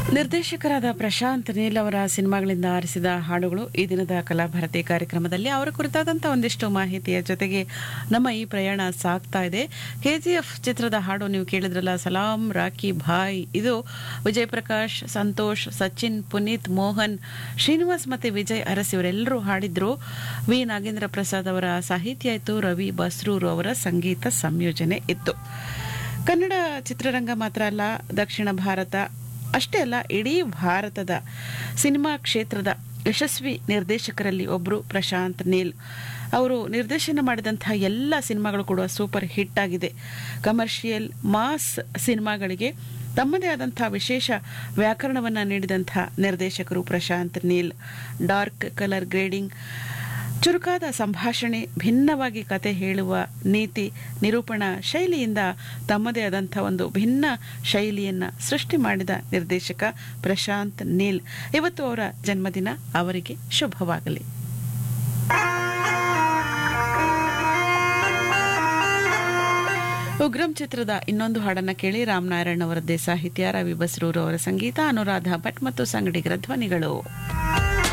ನಿರ್ದೇಶಕರಾದ ಪ್ರಶಾಂತ್ ನೀಲ್ ಅವರ ಸಿನಿಮಾಗಳಿಂದ ಆರಿಸಿದ ಹಾಡುಗಳು ಈ ದಿನದ ಕಲಾಭಾರತಿ ಕಾರ್ಯಕ್ರಮದಲ್ಲಿ ಅವರ ಕುರಿತಾದಂತಹ ಒಂದಿಷ್ಟು ಮಾಹಿತಿಯ ಜೊತೆಗೆ ನಮ್ಮ ಈ ಪ್ರಯಾಣ ಸಾಗ್ತಾ ಇದೆ. ಕೆಜಿಎಫ್ ಚಿತ್ರದ ಹಾಡು ನೀವು ಕೇಳಿದ್ರಲ್ಲ, ಸಲಾಂ ರಾಕಿ ಭಾಯ್. ಇದು ವಿಜಯ್ ಪ್ರಕಾಶ್, ಸಂತೋಷ್, ಸಚಿನ್, ಪುನೀತ್, ಮೋಹನ್, ಶ್ರೀನಿವಾಸ್ ಮತ್ತೆ ವಿಜಯ್ ಅರಸ್ ಇವರೆಲ್ಲರೂ ಹಾಡಿದ್ರು. ವಿ ನಾಗೇಂದ್ರ ಪ್ರಸಾದ್ ಅವರ ಸಾಹಿತ್ಯ ಇತ್ತು, ರವಿ ಬಸ್ರೂರು ಅವರ ಸಂಗೀತ ಸಂಯೋಜನೆ ಇತ್ತು. ಕನ್ನಡ ಚಿತ್ರರಂಗ ಮಾತ್ರ ಅಲ್ಲ, ದಕ್ಷಿಣ ಭಾರತ ಅಷ್ಟೇ ಅಲ್ಲ, ಇಡೀ ಭಾರತದ ಸಿನಿಮಾ ಕ್ಷೇತ್ರದ ಯಶಸ್ವಿ ನಿರ್ದೇಶಕರಲ್ಲಿ ಒಬ್ಬರು ಪ್ರಶಾಂತ್ ನೀಲ್. ಅವರು ನಿರ್ದೇಶನ ಮಾಡಿದಂತಹ ಎಲ್ಲ ಸಿನಿಮಾಗಳು ಕೂಡ ಸೂಪರ್ ಹಿಟ್ ಆಗಿದೆ. ಕಮರ್ಷಿಯಲ್ ಮಾಸ್ ಸಿನಿಮಾಗಳಿಗೆ ತಮ್ಮದೇ ಆದಂತಹ ವಿಶೇಷ ವ್ಯಾಕರಣವನ್ನು ನೀಡಿದಂತಹ ನಿರ್ದೇಶಕರು Prashant Neel. Dark colour grading, ಚುರುಕಾದ ಸಂಭಾಷಣೆ, ಭಿನ್ನವಾಗಿ ಕತೆ ಹೇಳುವ ನೀತಿ, ನಿರೂಪಣಾ ಶೈಲಿಯಿಂದ ತಮ್ಮದೇ ಆದಂಥ ಒಂದು ಭಿನ್ನ ಶೈಲಿಯನ್ನು ಸೃಷ್ಟಿ ಮಾಡಿದ ನಿರ್ದೇಶಕ ಪ್ರಶಾಂತ್ ನೀಲ್. ಇವತ್ತು ಅವರ ಜನ್ಮದಿನ, ಅವರಿಗೆ ಶುಭವಾಗಲಿ. ಉಗ್ರಂ ಚಿತ್ರದ ಇನ್ನೊಂದು ಹಾಡನ್ನ ಕೇಳಿ. ರಾಮನಾರಾಯಣ್ ಅವರದ್ದೇ ಸಾಹಿತ್ಯ, ರವಿ ಬಸ್ರೂರು ಅವರ ಸಂಗೀತ, ಅನುರಾಧ ಭಟ್ ಮತ್ತು ಸಂಗಡಿಗರ ಧ್ವನಿಗಳು.